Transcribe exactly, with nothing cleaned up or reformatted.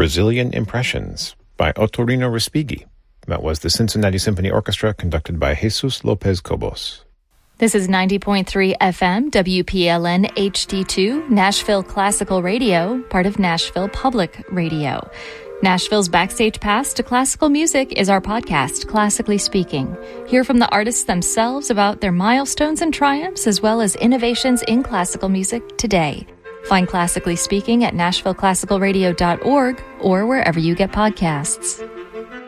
Brazilian Impressions by Otorino Respighi. That was the Cincinnati Symphony Orchestra conducted by Jesus Lopez Cobos. This is ninety point three F M, W P L N H D two, Nashville Classical Radio, part of Nashville Public Radio. Nashville's Backstage Pass to Classical Music is our podcast, Classically Speaking. Hear from the artists themselves about their milestones and triumphs, as well as innovations in classical music today. Find Classically Speaking at nashville classical radio dot org or wherever you get podcasts.